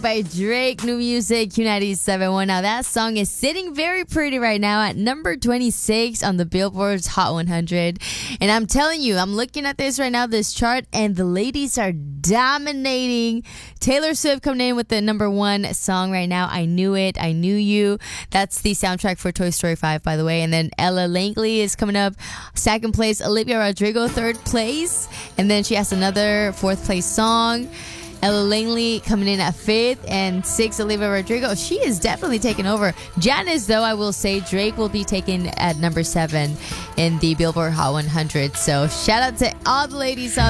By Drake, new music, Q97.1. Now that song is sitting very pretty right now at number 26 on the Billboard's Hot 100. And I'm telling you, I'm looking at this right now, this chart, and the ladies are dominating. Taylor Swift coming in with the number one song right now, I Knew It, I Knew You. That's the soundtrack for Toy Story 5, by the way. And then Ella Langley is coming up second place, Olivia Rodrigo third place, and then she has another fourth place song. Ella Langley coming in at 5th, and 6th, Olivia Rodrigo. She is definitely taking over. Janice, though, I will say Drake will be taken at number 7 in the Billboard Hot 100. So shout out to all the ladies out